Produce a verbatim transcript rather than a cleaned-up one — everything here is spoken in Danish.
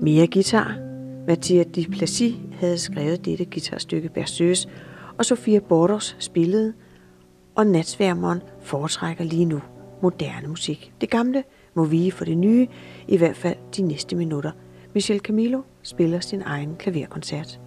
Mere guitar. Mathias Duplessis havde skrevet dette guitarstykke Berceuse, og Sofia Bordos spillede, og natsværmeren foretrækker lige nu moderne musik. Det gamle må vige for det nye, i hvert fald de næste minutter. Michel Camilo spiller sin egen klaverkoncert.